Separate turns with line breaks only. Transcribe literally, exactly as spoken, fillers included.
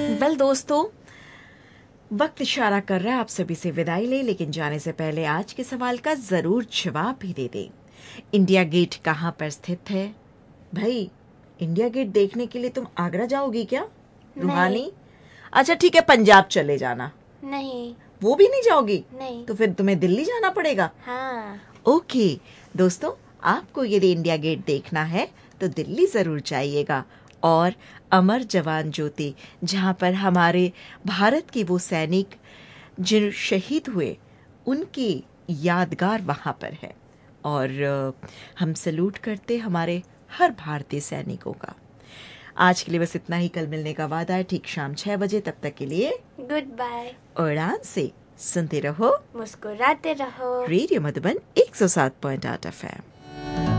Well दोस्तों, वक्त इशारा कर रहा है आप सभी से विदाई ले, लेकिन जाने से पहले आज के सवाल का जरूर जवाब भी दे दें। इंडिया गेट कहाँ पर स्थित है? भाई, इंडिया गेट देखने के लिए तुम आगरा जाओगी क्या? रूहानी? अच्छा ठीक है, पंजाब चले जाना।
नहीं,
वो भी नहीं जाओगी?
नहीं।
तो फिर तुम्हें दिल्ली जाना पड़ेगा।
हाँ।
ओके दोस्तों, आपको यदि इंडिया गेट देखना है तो दिल्ली जरूर जाइएगा और अमर जवान ज्योति, जहां पर हमारे भारत के वो सैनिक जिन शहीद हुए, उनकी यादगार वहां पर है और अ, हम सैल्यूट करते हमारे हर भारतीय सैनिकों का। आज के लिए बस इतना ही। कल मिलने का वादा है ठीक शाम छह बजे। तब तक के लिए
गुड बाय।
उड़ान से सुनते रहो
मुस्कुराते रहो।
रेडियो मधुबन एक सौ सात पॉइंट आठ एफ एम।